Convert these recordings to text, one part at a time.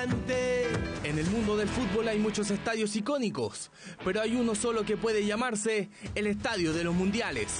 gigante. En el mundo del fútbol hay muchos estadios icónicos, pero hay uno solo que puede llamarse el Estadio de los Mundiales.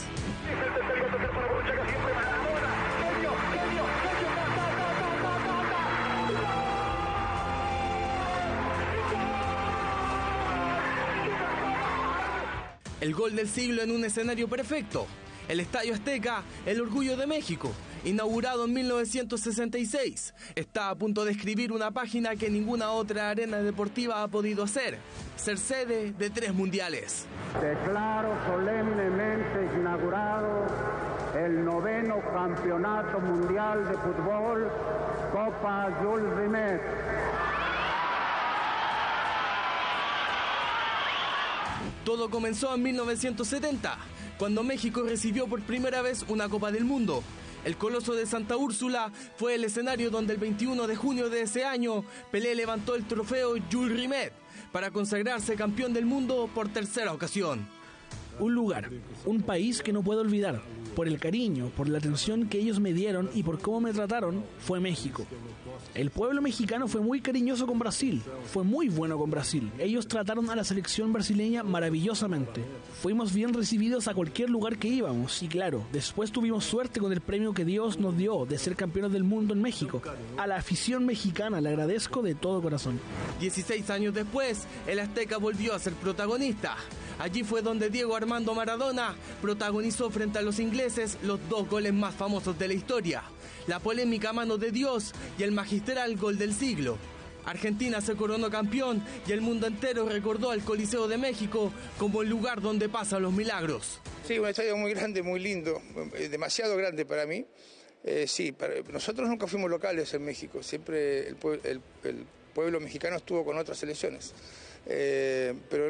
El gol del siglo en un escenario perfecto. El Estadio Azteca, el orgullo de México, inaugurado en 1966. Está a punto de escribir una página que ninguna otra arena deportiva ha podido hacer. Ser sede de 3 mundiales. Declaro solemnemente inaugurado el 9º Campeonato Mundial de Fútbol, Copa Jules Rimet. Todo comenzó en 1970, cuando México recibió por primera vez una Copa del Mundo. El Coloso de Santa Úrsula fue el escenario donde el 21 de junio de ese año Pelé levantó el trofeo Jules Rimet para consagrarse campeón del mundo por 3ª ocasión. Un lugar, un país que no puedo olvidar, por el cariño, por la atención que ellos me dieron y por cómo me trataron, fue México. El pueblo mexicano fue muy cariñoso con Brasil, fue muy bueno con Brasil. Ellos trataron a la selección brasileña maravillosamente. Fuimos bien recibidos a cualquier lugar que íbamos y claro, después tuvimos suerte con el premio que Dios nos dio de ser campeones del mundo en México. A la afición mexicana le agradezco de todo corazón. 16 años después, el Azteca volvió a ser protagonista. Allí fue donde Diego Armando Maradona protagonizó frente a los ingleses los 2 goles más famosos de la historia. La polémica mano de Dios y el magistral gol del siglo. Argentina se coronó campeón y el mundo entero recordó al Coliseo de México como el lugar donde pasan los milagros. Sí, un estadio muy grande, muy lindo, demasiado grande para mí. Nosotros nunca fuimos locales en México, siempre el pueblo mexicano estuvo con otras selecciones. Pero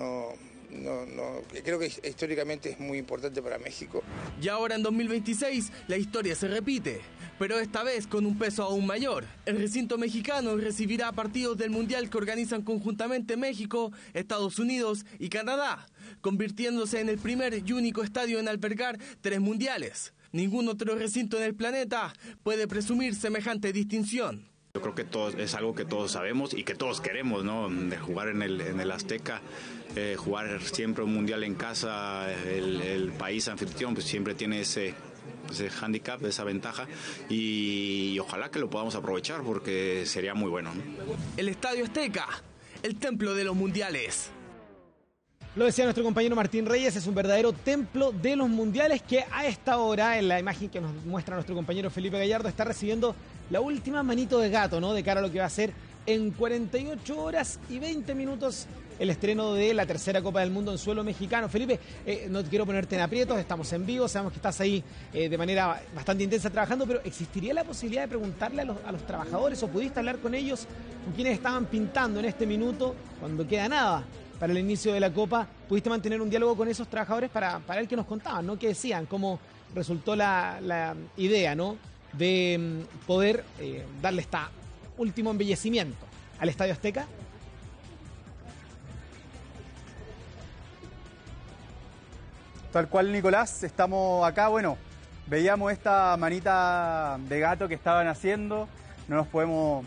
no, creo que históricamente es muy importante para México. Y ahora en 2026 la historia se repite, pero esta vez con un peso aún mayor. El recinto mexicano recibirá partidos del Mundial que organizan conjuntamente México, Estados Unidos y Canadá, convirtiéndose en el primer y único estadio en albergar 3 mundiales. Ningún otro recinto en el planeta puede presumir semejante distinción. Yo creo que es algo que todos sabemos y que todos queremos, ¿no? De jugar en el Azteca, jugar siempre un mundial en casa, el país anfitrión pues siempre tiene ese hándicap, esa ventaja y ojalá que lo podamos aprovechar porque sería muy bueno, ¿no? El Estadio Azteca, el templo de los mundiales. Lo decía nuestro compañero Martín Reyes, es un verdadero templo de los mundiales que a esta hora, en la imagen que nos muestra nuestro compañero Felipe Gallardo, está recibiendo la última manito de gato, ¿no? De cara a lo que va a ser en 48 horas y 20 minutos el estreno de la 3ª Copa del Mundo en suelo mexicano. Felipe, no te quiero ponerte en aprietos, estamos en vivo, sabemos que estás ahí de manera bastante intensa trabajando, pero ¿existiría la posibilidad de preguntarle a los trabajadores o pudiste hablar con ellos, con quienes estaban pintando en este minuto, cuando queda nada para el inicio de la Copa? ¿Pudiste mantener un diálogo con esos trabajadores para ver qué nos contaban, ¿no? ¿Qué decían? ¿Cómo resultó la idea, ¿no? De poder darle este último embellecimiento al Estadio Azteca? Tal cual, Nicolás, estamos acá, bueno, veíamos esta manita de gato que estaban haciendo, no nos podemos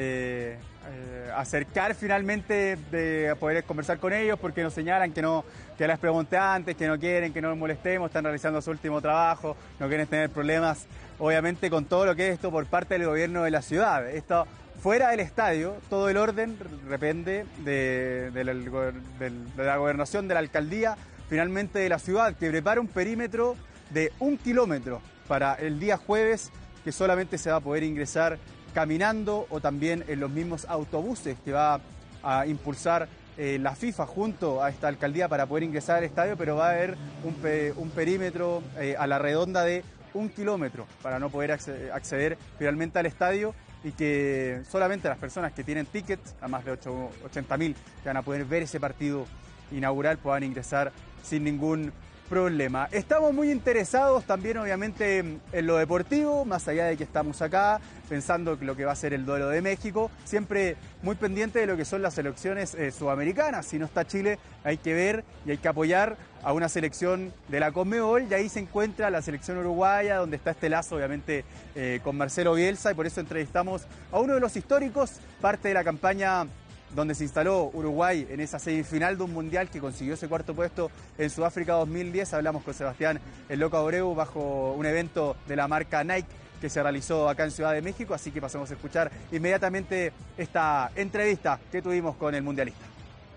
acercar finalmente de poder conversar con ellos porque nos señalan que les pregunté antes, que no quieren que no nos molestemos, están realizando su último trabajo, no quieren tener problemas, obviamente con todo lo que es esto por parte del gobierno de la ciudad. Esto fuera del estadio, todo el orden depende de la gobernación, de la alcaldía, finalmente de la ciudad, que prepara un perímetro de 1 kilómetro para el día jueves, que solamente se va a poder ingresar caminando o también en los mismos autobuses que va a impulsar la FIFA junto a esta alcaldía para poder ingresar al estadio, pero va a haber un perímetro a la redonda de 1 kilómetro para no poder acceder finalmente al estadio y que solamente las personas que tienen tickets, a más de 80.000 que van a poder ver ese partido inaugural, puedan ingresar sin ningún problema. Estamos muy interesados también obviamente en lo deportivo, más allá de que estamos acá pensando lo que va a ser el duelo de México, siempre muy pendiente de lo que son las selecciones sudamericanas. Si no está Chile, hay que ver y hay que apoyar a una selección de la Conmebol, y ahí se encuentra la selección uruguaya, donde está este lazo obviamente con Marcelo Bielsa, y por eso entrevistamos a uno de los históricos, parte de la campaña donde se instaló Uruguay en esa semifinal de un mundial que consiguió ese cuarto puesto en Sudáfrica 2010. Hablamos con Sebastián El Loco Abreu bajo un evento de la marca Nike que se realizó acá en Ciudad de México, así que pasamos a escuchar inmediatamente esta entrevista que tuvimos con el mundialista.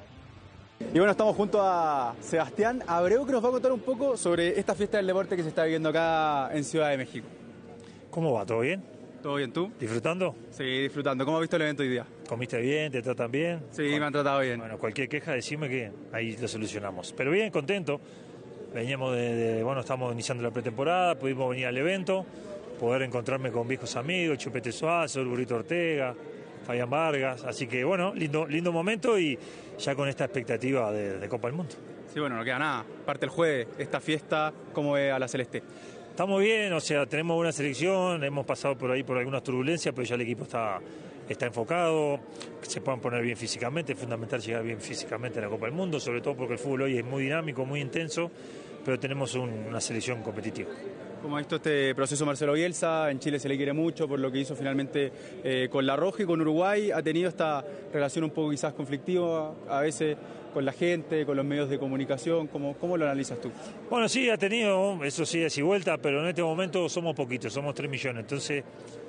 Y bueno, estamos junto a Sebastián Abreu, que nos va a contar un poco sobre esta fiesta del deporte que se está viviendo acá en Ciudad de México. ¿Cómo va? ¿Todo bien? ¿Todo bien, tú? ¿Disfrutando? Sí, disfrutando. ¿Cómo has visto el evento hoy día? ¿Comiste bien? ¿Te tratan bien? Sí, me han tratado bien. Bueno, cualquier queja, decime que ahí lo solucionamos. Pero bien, contento. Veníamos bueno, estamos iniciando la pretemporada, pudimos venir al evento, poder encontrarme con viejos amigos, Chupete Suazo, el Burrito Ortega, Fabián Vargas. Así que bueno, lindo momento, y ya con esta expectativa de Copa del Mundo. Sí, bueno, no queda nada. Parte el jueves, esta fiesta, ¿cómo ve a la Celeste? Estamos bien, o sea, tenemos buena selección, hemos pasado por ahí por algunas turbulencias, pero ya el equipo está enfocado, que se puedan poner bien físicamente. Es fundamental llegar bien físicamente a la Copa del Mundo, sobre todo porque el fútbol hoy es muy dinámico, muy intenso, pero tenemos una selección competitiva. ¿Cómo ha visto este proceso Marcelo Bielsa? En Chile se le quiere mucho por lo que hizo finalmente con La Roja y con Uruguay. ¿Ha tenido esta relación un poco quizás conflictiva a veces con la gente, con los medios de comunicación? ¿Cómo lo analizas tú? Bueno, sí, ha tenido, eso sí, es y vuelta, pero en este momento somos poquitos, somos 3 millones. Entonces,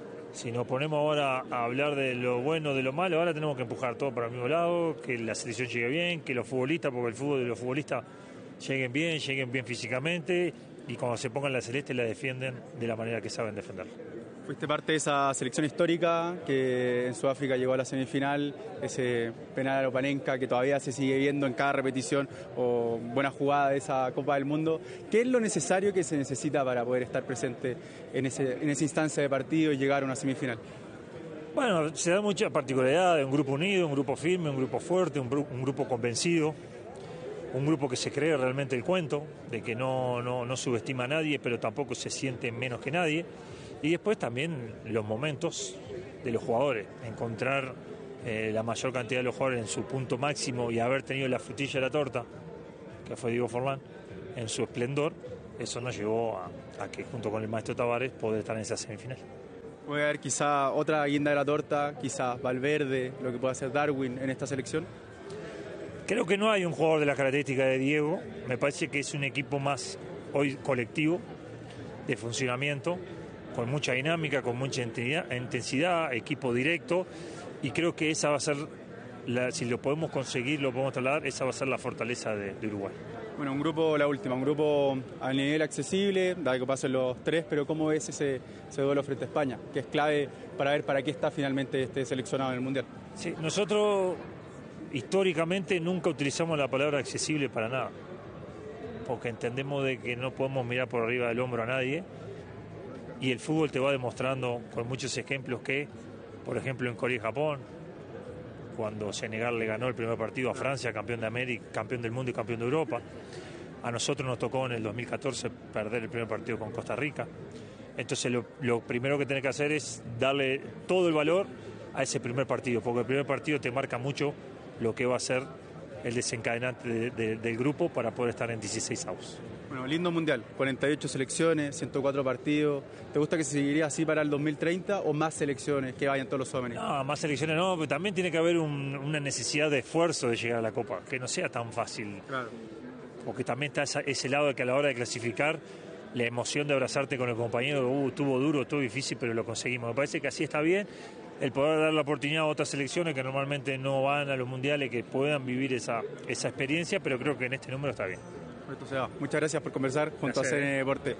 si nos ponemos ahora a hablar de lo bueno, de lo malo, ahora tenemos que empujar todo para el mismo lado, que la selección llegue bien, que los futbolistas, porque el fútbol de los futbolistas lleguen bien físicamente, y cuando se pongan la celeste la defienden de la manera que saben defenderla. Fuiste parte de esa selección histórica que en Sudáfrica llegó a la semifinal, ese penal a Opanenka que todavía se sigue viendo en cada repetición, o buena jugada de esa Copa del Mundo. ¿Qué es lo necesario que se necesita para poder estar presente en esa instancia de partido y llegar a una semifinal? Bueno, se da mucha particularidad de un grupo unido, un grupo firme, un grupo fuerte, un grupo convencido, un grupo que se cree realmente el cuento, de que no subestima a nadie, pero tampoco se siente menos que nadie. Y después también los momentos de los jugadores, encontrar la mayor cantidad de los jugadores en su punto máximo y haber tenido la frutilla de la torta, que fue Diego Forlán, en su esplendor, eso nos llevó a que junto con el maestro Tavares poder estar en esa semifinal. ¿Puede haber quizá otra guinda de la torta, quizás Valverde, lo que pueda hacer Darwin en esta selección? Creo que no hay un jugador de la característica de Diego, me parece que es un equipo más hoy colectivo, de funcionamiento, con mucha dinámica, con mucha intensidad, equipo directo, y creo que esa va a ser, si lo podemos conseguir, lo podemos trasladar, esa va a ser la fortaleza de Uruguay. Bueno, un grupo a nivel accesible, dado que pasen los 3, pero ¿cómo ves ese duelo frente a España? Que es clave para ver para qué está finalmente este seleccionado en el Mundial. Sí, nosotros históricamente nunca utilizamos la palabra accesible para nada, porque entendemos de que no podemos mirar por arriba del hombro a nadie, y el fútbol te va demostrando con muchos ejemplos que, por ejemplo, en Corea y Japón, cuando Senegal le ganó el primer partido a Francia, campeón de América, campeón del mundo y campeón de Europa. A nosotros nos tocó en el 2014 perder el primer partido con Costa Rica. Entonces lo primero que tenés que hacer es darle todo el valor a ese primer partido, porque el primer partido te marca mucho lo que va a ser el desencadenante del grupo para poder estar en 16avos. Bueno, lindo mundial, 48 selecciones, 104 partidos. ¿Te gusta que se seguiría así para el 2030 o más selecciones que vayan todos los sudamericanos? No, más selecciones no, pero también tiene que haber una necesidad de esfuerzo de llegar a la Copa, que no sea tan fácil. Claro. Porque también está ese lado de que a la hora de clasificar, la emoción de abrazarte con el compañero, estuvo duro, estuvo difícil, pero lo conseguimos. Me parece que así está bien, el poder dar la oportunidad a otras selecciones que normalmente no van a los mundiales, que puedan vivir esa experiencia, pero creo que en este número está bien. Muchas gracias por conversar junto a CN Deporte.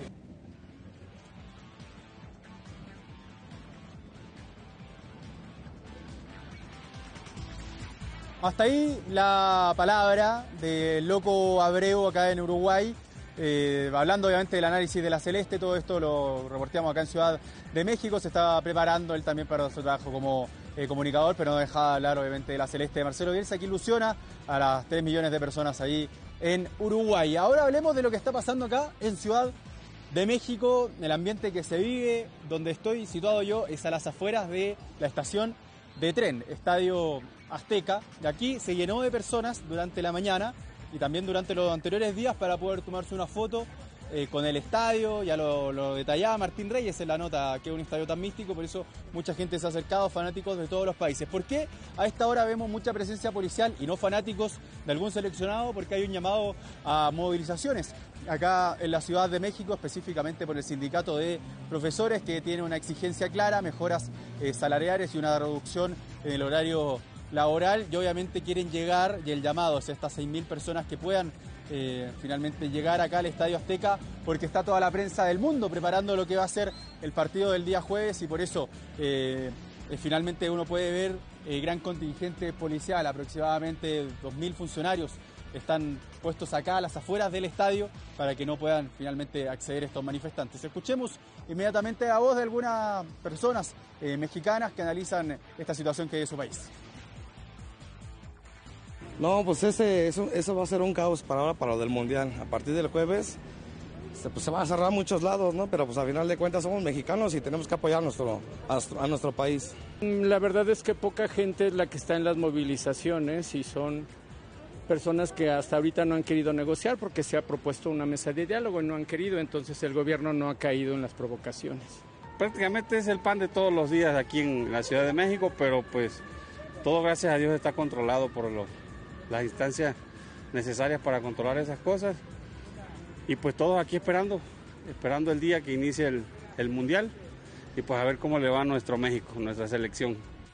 Hasta ahí la palabra del Loco Abreu acá en Uruguay, hablando obviamente del análisis de la Celeste. Todo esto lo reporteamos acá en Ciudad de México. Se está preparando él también para su trabajo como comunicador, pero no deja de hablar obviamente de la Celeste de Marcelo Bielsa, que ilusiona a las 3 millones de personas ahí en Uruguay. Ahora hablemos de lo que está pasando acá en Ciudad de México, el ambiente que se vive. Donde estoy situado yo es a las afueras de la estación de tren, Estadio Azteca. De aquí se llenó de personas durante la mañana y también durante los anteriores días para poder tomarse una foto con el estadio. Ya lo detallaba Martín Reyes en la nota, que es un estadio tan místico, por eso mucha gente se ha acercado, fanáticos de todos los países. ¿Por qué a esta hora vemos mucha presencia policial y no fanáticos de algún seleccionado? Porque hay un llamado a movilizaciones acá en la Ciudad de México, específicamente por el sindicato de profesores, que tiene una exigencia clara, mejoras salariales y una reducción en el horario laboral, y obviamente quieren llegar, y el llamado es estas 6.000 personas que puedan finalmente llegar acá al Estadio Azteca, porque está toda la prensa del mundo preparando lo que va a ser el partido del día jueves, y por eso finalmente uno puede ver gran contingente policial, aproximadamente 2.000 funcionarios están puestos acá a las afueras del estadio para que no puedan finalmente acceder estos manifestantes. Escuchemos inmediatamente la voz de algunas personas mexicanas que analizan esta situación que es su país. No, pues eso va a ser un caos para lo del Mundial. A partir del jueves pues se van a cerrar muchos lados, ¿no? Pero pues a final de cuentas somos mexicanos y tenemos que apoyar a nuestro país. La verdad es que poca gente es la que está en las movilizaciones y son personas que hasta ahorita no han querido negociar porque se ha propuesto una mesa de diálogo y no han querido, entonces el gobierno no ha caído en las provocaciones. Prácticamente es el pan de todos los días aquí en la Ciudad de México, pero pues todo gracias a Dios está controlado por las instancias necesarias para controlar esas cosas, y pues todos aquí esperando el día que inicie el Mundial, y pues a ver cómo le va a nuestro México, nuestra selección.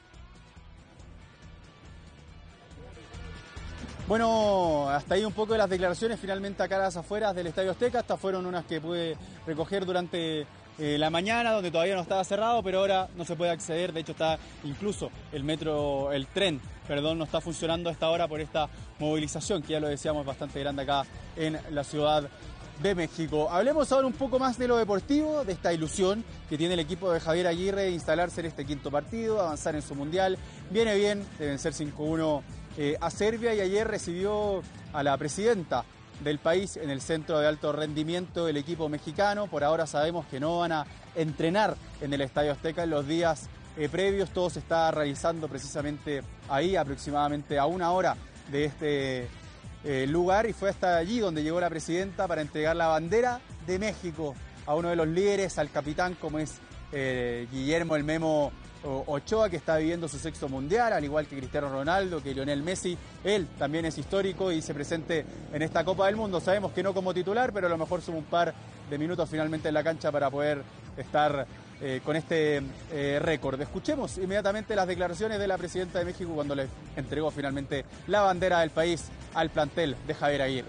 Bueno, hasta ahí un poco de las declaraciones finalmente acá a las afueras del Estadio Azteca. Estas fueron unas que pude recoger durante la mañana, donde todavía no estaba cerrado, pero ahora no se puede acceder. De hecho, está incluso el tren no está funcionando a esta hora por esta movilización, que ya lo decíamos, bastante grande acá en la Ciudad de México. Hablemos ahora un poco más de lo deportivo, de esta ilusión que tiene el equipo de Javier Aguirre de instalarse en este quinto partido, avanzar en su Mundial. Viene bien de vencer 5-1 a Serbia, y ayer recibió a la presidenta del país en el centro de alto rendimiento del equipo mexicano. Por ahora sabemos que no van a entrenar en el Estadio Azteca en los días previos. Todo se está realizando precisamente ahí, aproximadamente a una hora de este lugar, y fue hasta allí donde llegó la presidenta para entregar la bandera de México a uno de los líderes, al capitán como es Guillermo el Memo Ochoa, que está viviendo su sexto mundial, al igual que Cristiano Ronaldo, que Lionel Messi. Él también es histórico y se presente en esta Copa del Mundo. Sabemos que no como titular, pero a lo mejor suma un par de minutos finalmente en la cancha para poder estar con este récord. Escuchemos inmediatamente las declaraciones de la presidenta de México cuando le entregó finalmente la bandera del país al plantel de Javier Aguirre.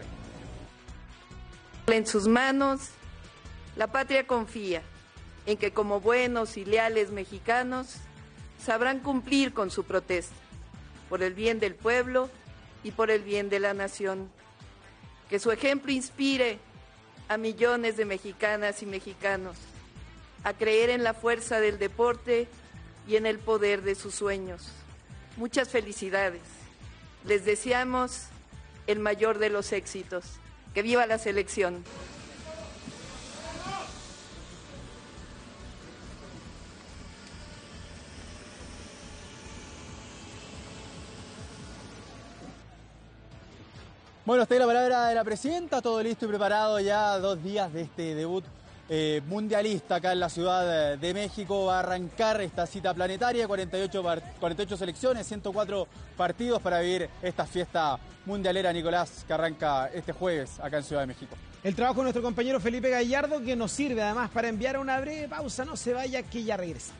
En sus manos, la patria confía en que como buenos y leales mexicanos sabrán cumplir con su protesta, por el bien del pueblo y por el bien de la nación. Que su ejemplo inspire a millones de mexicanas y mexicanos a creer en la fuerza del deporte y en el poder de sus sueños. Muchas felicidades. Les deseamos el mayor de los éxitos. ¡Que viva la selección! Bueno, hasta ahí la palabra de la presidenta, todo listo y preparado ya 2 días de este debut mundialista acá en la Ciudad de México. Va a arrancar esta cita planetaria, 48 selecciones, 104 partidos para vivir esta fiesta mundialera, Nicolás, que arranca este jueves acá en Ciudad de México. El trabajo de nuestro compañero Felipe Gallardo, que nos sirve además para enviar una breve pausa. No se vaya, que ya regresamos.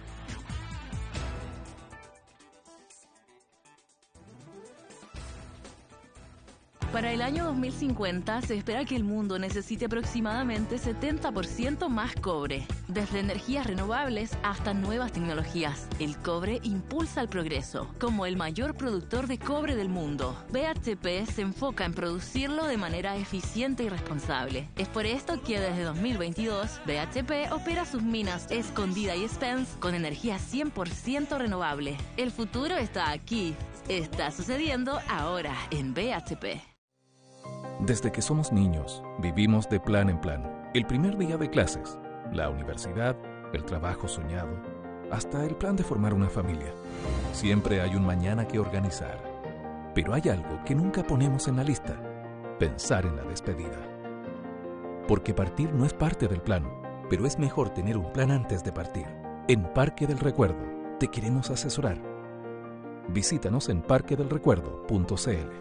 Para el año 2050 se espera que el mundo necesite aproximadamente 70% más cobre. Desde energías renovables hasta nuevas tecnologías, el cobre impulsa el progreso. Como el mayor productor de cobre del mundo, BHP se enfoca en producirlo de manera eficiente y responsable. Es por esto que desde 2022, BHP opera sus minas Escondida y Spence con energía 100% renovable. El futuro está aquí. Está sucediendo ahora en BHP. Desde que somos niños, vivimos de plan en plan. El primer día de clases, la universidad, el trabajo soñado, hasta el plan de formar una familia. Siempre hay un mañana que organizar. Pero hay algo que nunca ponemos en la lista: pensar en la despedida. Porque partir no es parte del plan, pero es mejor tener un plan antes de partir. En Parque del Recuerdo te queremos asesorar. Visítanos en parquedelrecuerdo.cl.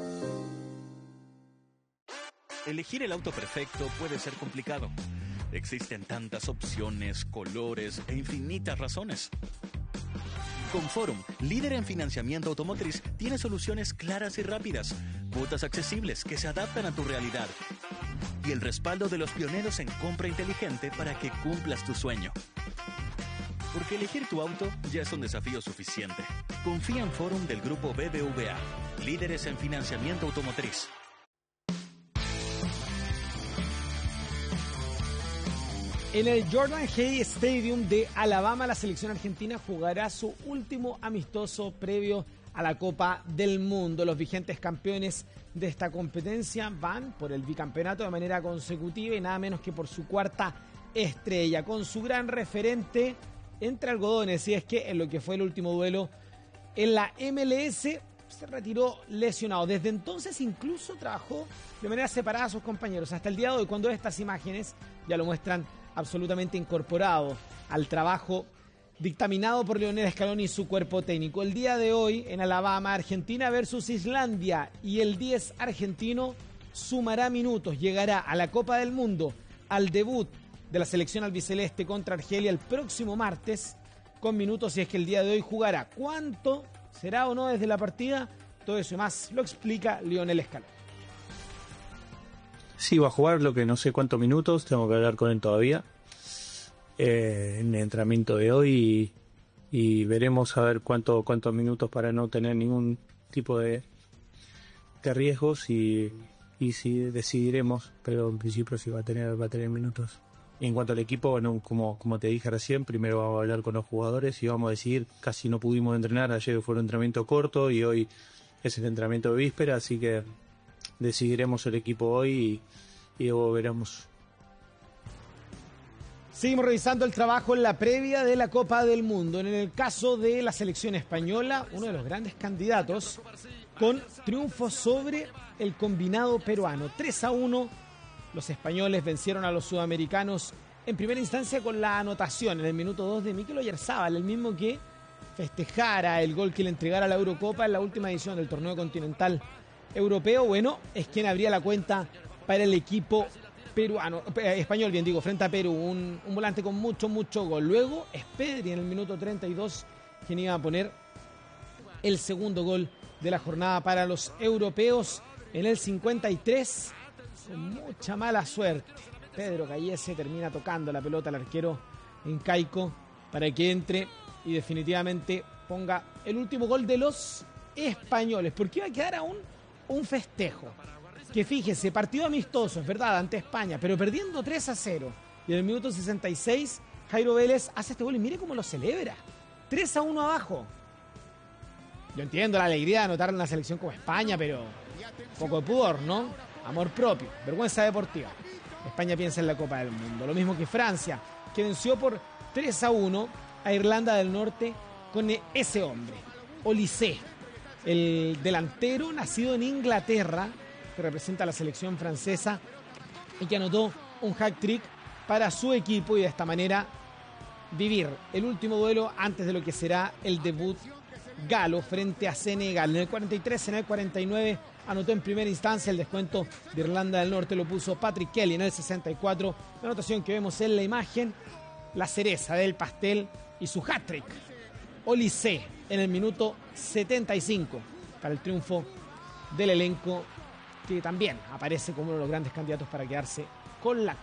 Elegir el auto perfecto puede ser complicado. Existen tantas opciones, colores e infinitas razones. Con Forum, líder en financiamiento automotriz, tiene soluciones claras y rápidas, cuotas accesibles que se adaptan a tu realidad y el respaldo de los pioneros en compra inteligente para que cumplas tu sueño. Porque elegir tu auto ya es un desafío suficiente. Confía en Forum del grupo BBVA, líderes en financiamiento automotriz. En el Jordan Hare Stadium de Alabama, la selección argentina jugará su último amistoso previo a la Copa del Mundo. Los vigentes campeones de esta competencia van por el bicampeonato de manera consecutiva y nada menos que por su cuarta estrella, con su gran referente entre algodones. Y es que en lo que fue el último duelo en la MLS se retiró lesionado. Desde entonces incluso trabajó de manera separada a sus compañeros. Hasta el día de hoy, cuando estas imágenes ya lo muestran absolutamente incorporado al trabajo dictaminado por Lionel Scaloni y su cuerpo técnico. El día de hoy en Alabama, Argentina versus Islandia, y el 10 argentino sumará minutos, llegará a la Copa del Mundo, al debut de la selección albiceleste contra Argelia el próximo martes, con minutos, y es que el día de hoy jugará. ¿Cuánto será o no desde la partida? Todo eso y más lo explica Lionel Scaloni. Sí, va a jugar, lo que no sé cuántos minutos, tengo que hablar con él todavía en el entrenamiento de hoy y veremos a ver cuántos minutos para no tener ningún tipo de riesgos y sí decidiremos, pero en principio sí va a tener minutos. Y en cuanto al equipo, bueno, como te dije recién, primero vamos a hablar con los jugadores y vamos a decidir. Casi no pudimos entrenar, ayer fue un entrenamiento corto y hoy es el entrenamiento de víspera, así que decidiremos el equipo hoy y luego veremos. Seguimos revisando el trabajo en la previa de la Copa del Mundo. En el caso de la selección española, uno de los grandes candidatos, con triunfo sobre el combinado peruano. 3-1, los españoles vencieron a los sudamericanos en primera instancia con la anotación en el minuto 2 de Mikel Oyarzábal, el mismo que festejara el gol que le entregara a la Eurocopa en la última edición del torneo continental europeo. Bueno, es quien abría la cuenta para el equipo español, frente a Perú. Un volante con mucho gol. Luego es Pedri en el minuto 32 quien iba a poner el segundo gol de la jornada para los europeos. En el 53, con mucha mala suerte, Pedro Cayese termina tocando la pelota al arquero incaico para que entre y definitivamente ponga el último gol de los españoles, porque iba a quedar aún un festejo. Que fíjese, partido amistoso, es verdad, ante España, pero perdiendo 3-0. Y en el minuto 66, Jairo Vélez hace este gol y mire cómo lo celebra. 3-1 abajo. Yo entiendo la alegría de anotar en una selección como España, pero poco de pudor, ¿no? Amor propio, vergüenza deportiva. España piensa en la Copa del Mundo. Lo mismo que Francia, que venció por 3-1 a Irlanda del Norte con ese hombre, Olise, el delantero nacido en Inglaterra, que representa a la selección francesa y que anotó un hat-trick para su equipo y de esta manera vivir el último duelo antes de lo que será el debut galo frente a Senegal. En el 43, en el 49 anotó en primera instancia. El descuento de Irlanda del Norte lo puso Patrick Kelly en el 64. La anotación que vemos en la imagen, la cereza del pastel y su hat-trick, Olise, en el minuto 75 para el triunfo del elenco, que también aparece como uno de los grandes candidatos para quedarse con la Copa.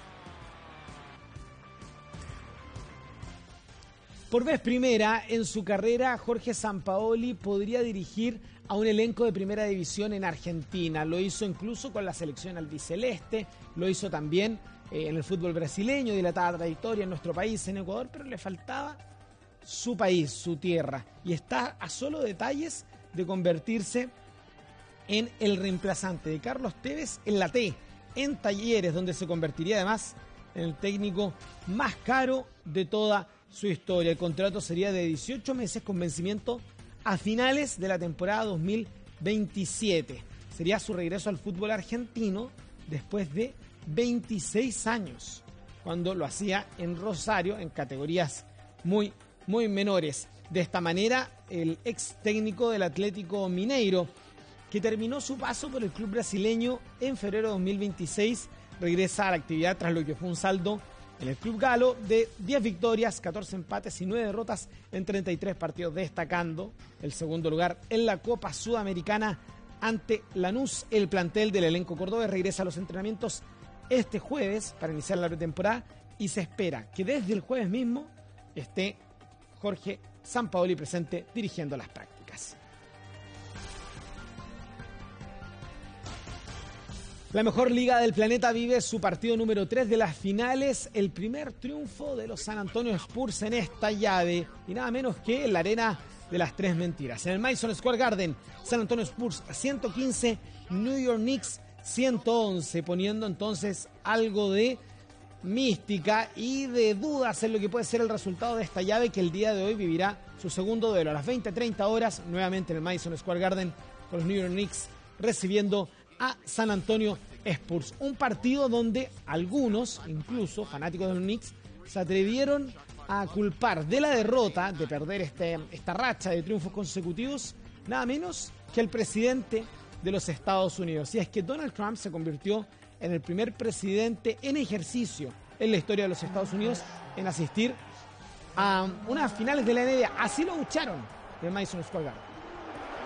Por vez primera en su carrera, Jorge Sampaoli podría dirigir a un elenco de primera división en Argentina. Lo hizo incluso con la selección albiceleste, lo hizo también en el fútbol brasileño, dilatada trayectoria en nuestro país, en Ecuador, pero le faltaba su país, su tierra. Y está a solo detalles de convertirse en el reemplazante de Carlos Tevez en la T, en Talleres, donde se convertiría además en el técnico más caro de toda su historia. El contrato sería de 18 meses con vencimiento a finales de la temporada 2027. Sería su regreso al fútbol argentino después de 26 años, cuando lo hacía en Rosario en categorías muy menores. De esta manera, el ex técnico del Atlético Mineiro, que terminó su paso por el club brasileño en febrero de 2026, regresa a la actividad tras lo que fue un saldo en el club galo de 10 victorias, 14 empates y 9 derrotas en 33 partidos, destacando el segundo lugar en la Copa Sudamericana ante Lanús. El plantel del elenco cordobés regresa a los entrenamientos este jueves para iniciar la pretemporada y se espera que desde el jueves mismo esté Jorge Sampaoli presente dirigiendo las prácticas. La mejor liga del planeta vive su partido número 3 de las finales, el primer triunfo de los San Antonio Spurs en esta llave, y nada menos que en la arena de las tres mentiras. En el Madison Square Garden, San Antonio Spurs 115, New York Knicks 111, poniendo entonces algo de mística y de dudas en lo que puede ser el resultado de esta llave, que el día de hoy vivirá su segundo duelo a las 20:30 horas, nuevamente en el Madison Square Garden, con los New York Knicks recibiendo a San Antonio Spurs. Un partido donde algunos, incluso fanáticos de los Knicks, se atrevieron a culpar de la derrota, de perder esta racha de triunfos consecutivos, nada menos que el presidente de los Estados Unidos. Y es que Donald Trump se convirtió en el primer presidente en ejercicio en la historia de los Estados Unidos en asistir a unas finales de la NBA. Así lo bucharon en Madison Square Garden.